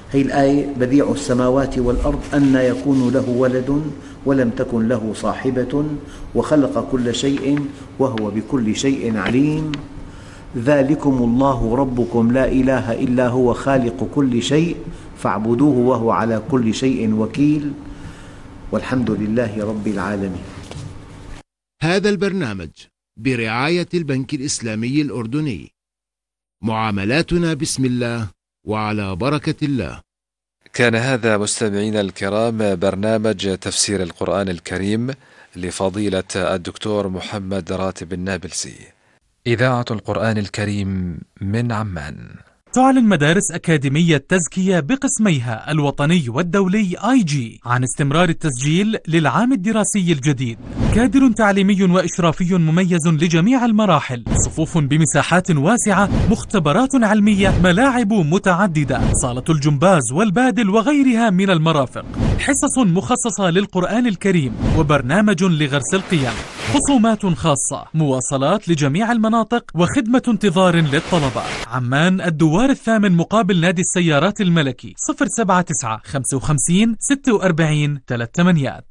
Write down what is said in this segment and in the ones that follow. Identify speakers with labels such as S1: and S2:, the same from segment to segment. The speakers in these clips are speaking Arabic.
S1: هي الآية: بديع السماوات والأرض أنى يكون له ولد ولم تكن له صاحبة وخلق كل شيء وهو بكل شيء عليم. ذلكم الله ربكم لا إله إلا هو خالق كل شيء فاعبدوه وهو على كل شيء وكيل والحمد لله رب العالمين.
S2: هذا البرنامج برعاية البنك الإسلامي الأردني. معاملاتنا بسم الله وعلى بركة الله.
S3: كان هذا مستمعينا الكرام برنامج تفسير القرآن الكريم لفضيلة الدكتور محمد راتب النابلسي، إذاعة القرآن الكريم من عمان.
S4: تعلن مدارس أكاديمية تزكية بقسميها الوطني والدولي IG عن استمرار التسجيل للعام الدراسي الجديد. كادر تعليمي وإشرافي مميز لجميع المراحل، صفوف بمساحات واسعة، مختبرات علمية، ملاعب متعددة، صالة الجمباز والبادل وغيرها من المرافق، حصص مخصصة للقرآن الكريم وبرنامج لغرس القيم، خصومات خاصة، مواصلات لجميع المناطق وخدمة انتظار للطلبة. عمان الدوار الثامن مقابل نادي السيارات الملكي 079 55 46 38.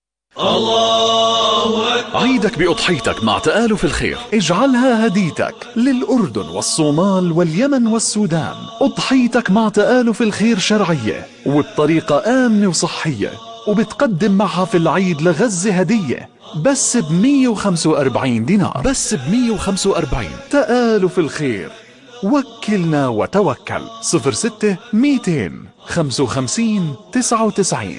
S5: الله أكبر. عيدك بأضحيتك مع تآلف الخير، اجعلها هديتك للأردن والصومال واليمن والسودان. أضحيتك مع تآلف الخير شرعية وبطريقة آمنة وصحية، وبتقدم معها في العيد لغزة هدية بس ب145 دينار، بس ب145. تآلف الخير، وكلنا وتوكل. 06 200 55 99.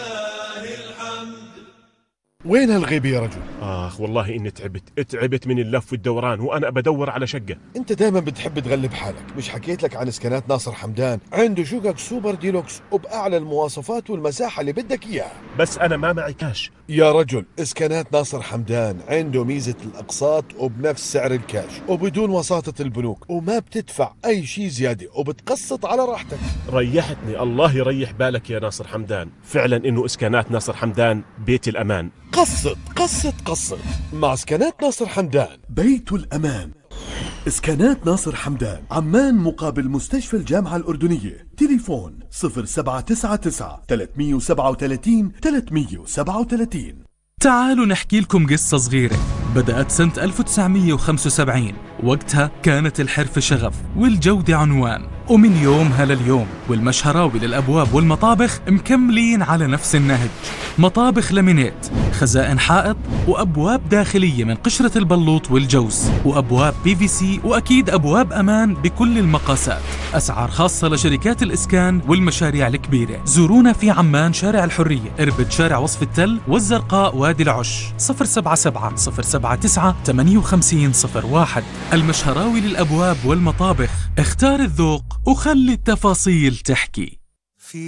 S6: وين هالغيبة يا رجل؟ والله إني تعبت من اللف والدوران وأنا بدور على شقة.
S7: أنت دايما بتحب تغلب حالك. مش حكيت لك عن اسكانات ناصر حمدان؟ عنده شقق سوبر ديلوكس وبأعلى المواصفات والمساحة اللي بدك إياها.
S6: بس أنا ما معي كاش
S7: يا رجل. اسكانات ناصر حمدان عنده ميزة الأقساط وبنفس سعر الكاش وبدون وساطة البنوك، وما بتدفع أي شيء زيادة وبتقسط على راحتك.
S6: ريحتني، الله يريح بالك يا ناصر حمدان. فعلا إنه اسكانات ناصر حمدان بيت الأمان.
S7: قسط قسط قسط مع اسكانات ناصر حمدان، بيت الأمان. اسكانات ناصر حمدان، عمان مقابل مستشفى الجامعة الأردنية. تليفون 0799 337 337.
S4: تعالوا نحكي لكم قصة صغيرة بدأت سنة 1975. وقتها كانت الحرفة شغف والجودة عنوان، ومن يومها لليوم والمشهراوي للأبواب والمطابخ مكملين على نفس النهج. مطابخ لامينيت، خزائن حائط، وأبواب داخلية من قشرة البلوط والجوز، وأبواب PVC، وأكيد أبواب أمان بكل المقاسات. أسعار خاصة لشركات الإسكان والمشاريع الكبيرة. زورونا في عمان شارع الحرية، إربد شارع وصف التل، والزرقاء وادي العش. 077 079 58 01. المشهراوي للأبواب والمطابخ. اختار الذوق وخلي التفاصيل تحكي.